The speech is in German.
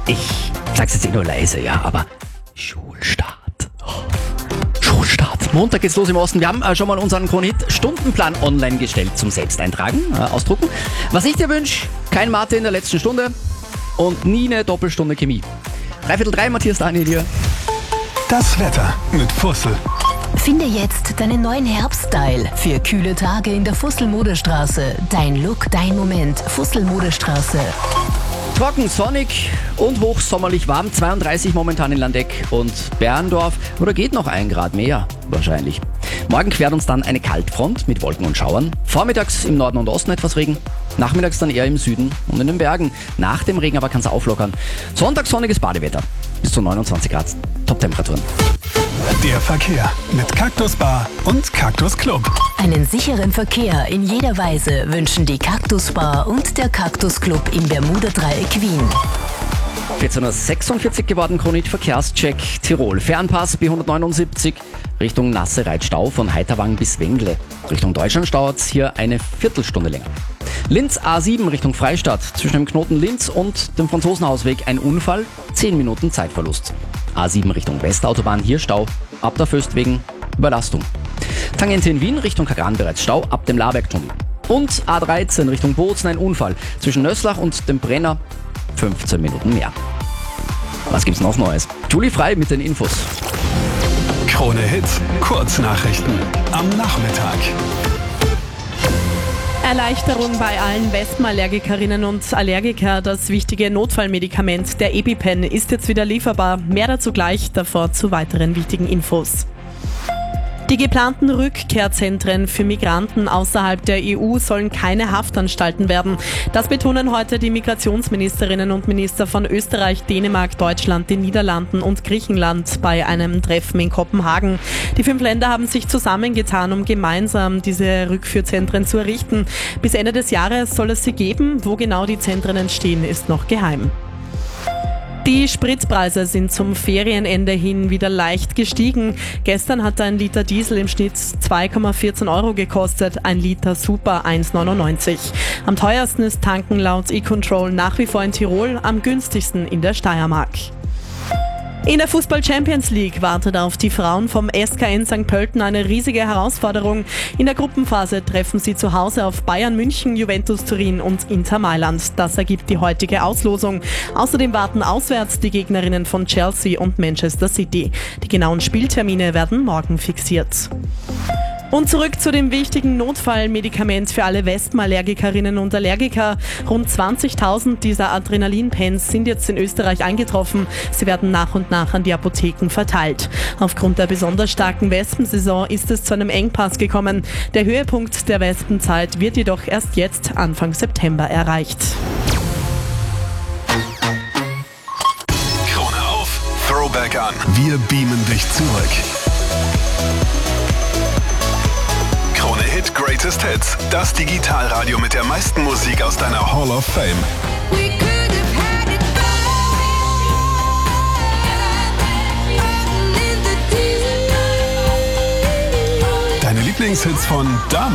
Ich sag's jetzt nur leise, ja, aber Schulstart. Schulstart. Montag geht's los im Osten. Wir haben schon mal unseren Kronhit-Stundenplan online gestellt zum Selbsteintragen, ausdrucken. Was ich dir wünsche, kein Mathe in der letzten Stunde und nie eine Doppelstunde Chemie. 3/3, Matthias Daniel hier. Das Wetter mit Fussel. Finde jetzt deinen neuen Herbststyle für kühle Tage in der Fussel-Modestraße. Dein Look, dein Moment. Fussel-Modestraße. Trocken, sonnig und hochsommerlich warm. 32 momentan in Landeck und Berndorf. Oder geht noch 1 Grad mehr wahrscheinlich. Morgen quert uns dann eine Kaltfront mit Wolken und Schauern. Vormittags im Norden und Osten etwas Regen. Nachmittags dann eher im Süden und in den Bergen. Nach dem Regen aber kann es auflockern. Sonntag sonniges Badewetter. Bis zu 29 Grad. Top-Temperaturen. Der Verkehr mit Cactus Bar und Cactus Club. Einen sicheren Verkehr in jeder Weise wünschen die Cactus Bar und der Cactus Club im Bermuda-Dreieck Wien. 14:46 geworden, Kronit Verkehrscheck Tirol. Fernpass B179 Richtung Nassereit-Stau von Heiterwang bis Wengle. Richtung Deutschland dauert es hier eine Viertelstunde länger. Linz A7 Richtung Freistadt. Zwischen dem Knoten Linz und dem Franzosenhausweg ein Unfall, 10 Minuten Zeitverlust. A7 Richtung Westautobahn, hier Stau, ab der Föst wegen Überlastung. Tangente in Wien Richtung Kagran bereits Stau, ab dem Labergtunnel. Und A13 Richtung Bozen ein Unfall. Zwischen Nöslach und dem Brenner 15 Minuten mehr. Was gibt's noch Neues? Julie Frei mit den Infos. Krone Hits, Kurznachrichten am Nachmittag. Erleichterung bei allen Wespenallergikerinnen und Allergiker. Das wichtige Notfallmedikament, der EpiPen, ist jetzt wieder lieferbar. Mehr dazu gleich, davor zu weiteren wichtigen Infos. Die geplanten Rückkehrzentren für Migranten außerhalb der EU sollen keine Haftanstalten werden. Das betonen heute die Migrationsministerinnen und Minister von Österreich, Dänemark, Deutschland, den Niederlanden und Griechenland bei einem Treffen in Kopenhagen. Die 5 Länder haben sich zusammengetan, um gemeinsam diese Rückführzentren zu errichten. Bis Ende des Jahres soll es sie geben. Wo genau die Zentren entstehen, ist noch geheim. Die Spritpreise sind zum Ferienende hin wieder leicht gestiegen. Gestern hat ein Liter Diesel im Schnitt 2,14 € gekostet, ein Liter Super 1,99 €. Am teuersten ist Tanken laut E-Control nach wie vor in Tirol, am günstigsten in der Steiermark. In der Fußball-Champions League wartet auf die Frauen vom SKN St. Pölten eine riesige Herausforderung. In der Gruppenphase treffen sie zu Hause auf Bayern München, Juventus Turin und Inter Mailand. Das ergibt die heutige Auslosung. Außerdem warten auswärts die Gegnerinnen von Chelsea und Manchester City. Die genauen Spieltermine werden morgen fixiert. Und zurück zu dem wichtigen Notfallmedikament für alle Wespenallergikerinnen und Allergiker. Rund 20.000 dieser Adrenalin-Pens sind jetzt in Österreich eingetroffen. Sie werden nach und nach an die Apotheken verteilt. Aufgrund der besonders starken Wespensaison ist es zu einem Engpass gekommen. Der Höhepunkt der Wespenzeit wird jedoch erst jetzt, Anfang September, erreicht. Krone auf, Throwback an. Wir beamen dich zurück. Krone Hit Greatest Hits. Das Digitalradio mit der meisten Musik aus deiner Hall of Fame. Deine Lieblingshits von damals.